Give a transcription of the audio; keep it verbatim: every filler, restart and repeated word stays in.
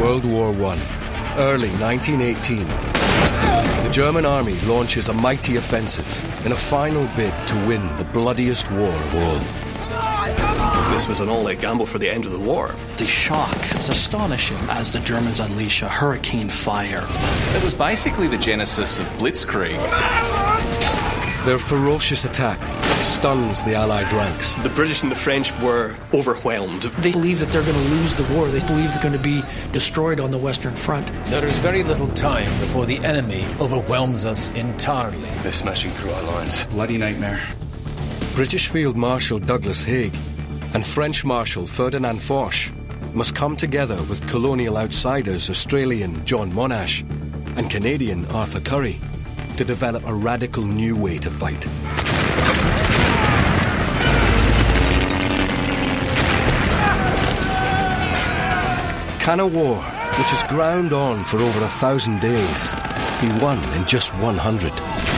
World War One, early nineteen eighteen. The German army launches a mighty offensive in a final bid to win the bloodiest war of all. This was an all-out gamble for the end of the war. The shock is astonishing as the Germans unleash a hurricane fire. It was basically the genesis of Blitzkrieg. Their ferocious attack stuns the Allied ranks. The British and the French were overwhelmed. They believe that they're going to lose the war. They believe they're going to be destroyed on the Western Front. There is very little time before the enemy overwhelms us entirely. They're smashing through our lines. Bloody nightmare. British Field Marshal Douglas Haig and French Marshal Ferdinand Foch must come together with colonial outsiders Australian John Monash and Canadian Arthur Currie to develop a radical new way to fight. Can a war, which has ground on for over a thousand days, be won in just one hundred?